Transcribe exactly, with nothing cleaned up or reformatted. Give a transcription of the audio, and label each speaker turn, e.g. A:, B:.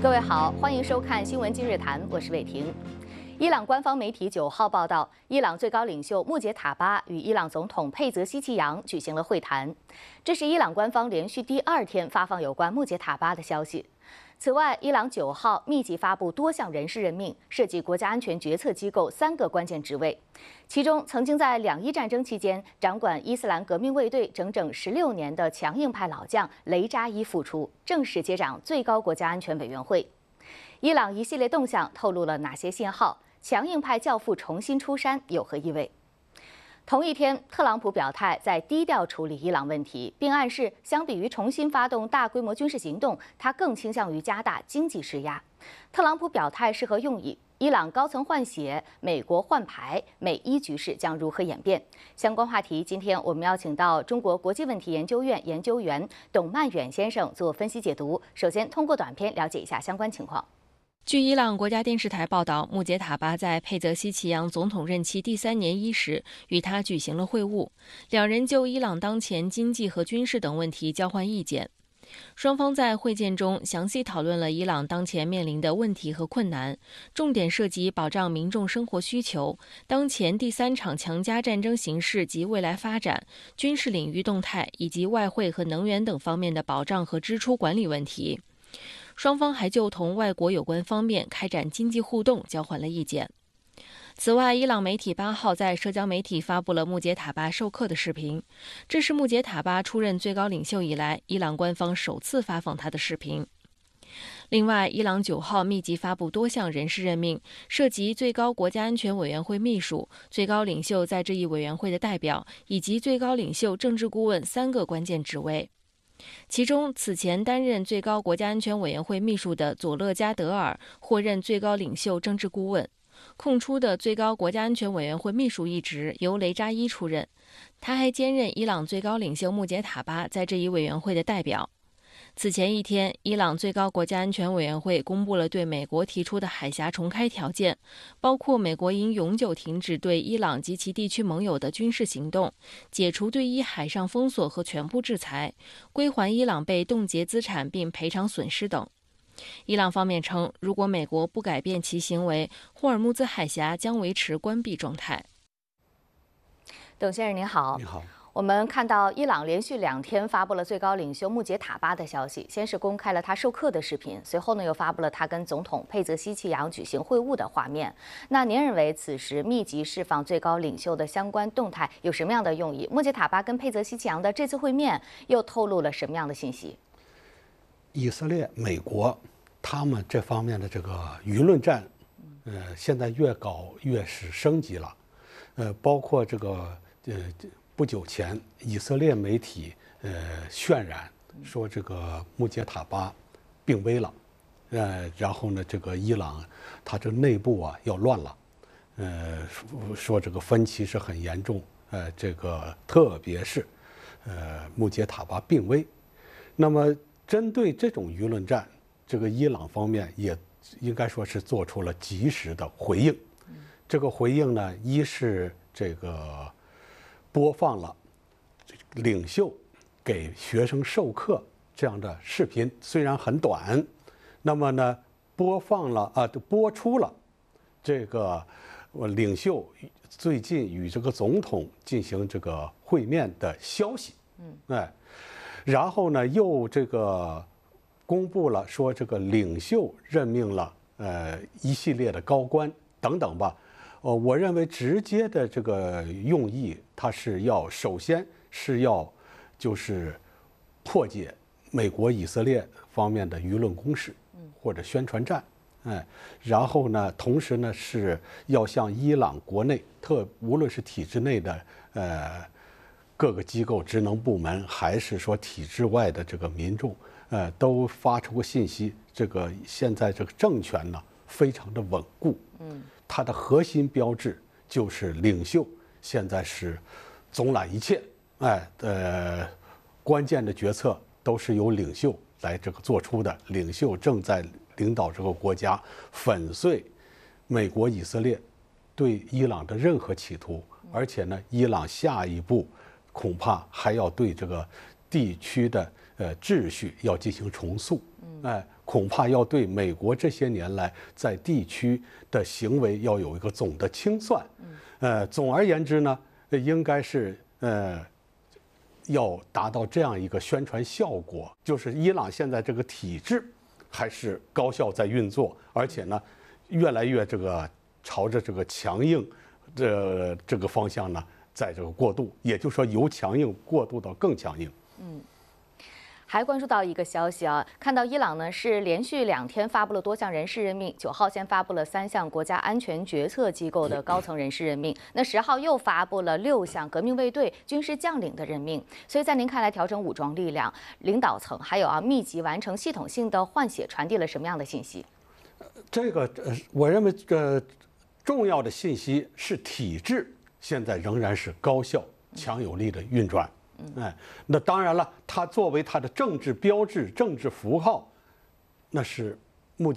A: 各位好，欢迎收看《新闻今日谈》，我是伟婷。伊朗官方媒体九号报道，伊朗最高领袖穆杰塔巴与伊朗总统佩泽希奇扬举行了会谈。这是伊朗官方连续第二天发放有关穆杰塔巴的消息。此外，伊朗九号密集发布多项人事任命，涉及国家安全决策机构三个关键职位。其中，曾经在两伊战争期间掌管伊斯兰革命卫队整整十六年的强硬派老将雷扎伊复出，正式接掌最高国家安全委员会。伊朗一系列动向透露了哪些信号？强硬派教父重新出山有何意味？同一天，特朗普表态在低调处理伊朗问题，并暗示相比于重新发动大规模军事行动，他更倾向于加大经济施压。特朗普表态是何用意？伊朗高层换血，美国换牌，美伊局势将如何演变？相关话题，今天我们邀请到中国国际问题研究院研究员董曼远先生做分析解读。首先，通过短片了解一下相关情况。
B: 据伊朗国家电视台报道，穆杰塔巴在佩泽希奇扬总统任期第三年伊始与他举行了会晤，两人就伊朗当前经济和军事等问题交换意见。双方在会见中详细讨论了伊朗当前面临的问题和困难，重点涉及保障民众生活需求、当前第三场强加战争形势及未来发展、军事领域动态以及外汇和能源等方面的保障和支出管理问题。双方还就同外国有关方面开展经济互动交换了意见。此外，伊朗媒体八号在社交媒体发布了穆杰塔巴授课的视频，这是穆杰塔巴出任最高领袖以来，伊朗官方首次发放他的视频。另外，伊朗九号密集发布多项人事任命，涉及最高国家安全委员会秘书、最高领袖在这一委员会的代表以及最高领袖政治顾问三个关键职位。其中，此前担任最高国家安全委员会秘书的佐勒加德尔获任最高领袖政治顾问，空出的最高国家安全委员会秘书一职由雷扎伊出任，他还兼任伊朗最高领袖穆杰塔巴在这一委员会的代表。此前一天，伊朗最高国家安全委员会公布了对美国提出的海峡重开条件，包括美国应永久停止对伊朗及其地区盟友的军事行动，解除对伊海上封锁和全部制裁，归还伊朗被冻结资产并赔偿损失等。伊朗方面称，如果美国不改变其行为，霍尔木兹海峡将维持关闭状态。
A: 董先生您好。
C: 你好。
A: 我们看到伊朗连续两天发布了最高领袖穆杰塔巴的消息，先是公开了他授课的视频，随后呢又发布了他跟总统佩泽希奇扬举行会晤的画面。那您认为此时密集释放最高领袖的相关动态有什么样的用意？穆杰塔巴跟佩泽希奇扬的这次会面又透露了什么样的信息？
C: 以色列、美国他们这方面的这个舆论战，呃，现在越搞越是升级了，呃，包括这个呃。不久前，以色列媒体呃渲染说这个穆杰塔巴病危了，呃，然后呢，这个伊朗它这内部啊要乱了，呃，说这个分歧是很严重，呃，这个特别是呃穆杰塔巴病危。那么针对这种舆论战，这个伊朗方面也应该说是做出了及时的回应。这个回应呢，一是这个。播放了领袖给学生授课这样的视频，虽然很短，那么呢，播放了啊，播出了这个领袖最近与这个总统进行这个会面的消息，嗯，哎，然后呢，又这个公布了说这个领袖任命了呃一系列的高官等等吧。呃，我认为直接的这个用意，它是要首先是要就是破解美国、以色列方面的舆论攻势或者宣传战，哎，然后呢，同时呢是要向伊朗国内特无论是体制内的呃各个机构、职能部门，还是说体制外的这个民众，呃，都发出个信息，这个现在这个政权呢非常的稳固，嗯。它的核心标志就是领袖现在是总揽一切，哎，呃，关键的决策都是由领袖来这个做出的。领袖正在领导这个国家粉碎美国、以色列对伊朗的任何企图，而且呢，伊朗下一步恐怕还要对这个地区的呃秩序要进行重塑。哎， 恐怕要对美国这些年来在地区的行为要有一个总的清算。呃，总而言之呢，应该是呃。要达到这样一个宣传效果，就是伊朗现在这个体制还是高效在运作，而且呢，越来越这个朝着这个强硬这这个方向呢，在这个过渡，也就是说由强硬过渡到更强硬。
A: 嗯。还关注到一个消息啊，看到伊朗呢是连续两天发布了多项人事任命，九号先发布了三项国家安全决策机构的高层人事任命，那十号又发布了六项革命卫队军事将领的任命。所以在您看来，调整武装力量、领导层还有啊密集完成系统性的换血，传递了什么样的信息？
C: 这个呃，我认为这个重要的信息是体制现在仍然是高效、强有力的运转。哎，那当然了，它作为它的政治标志、政治符号，那是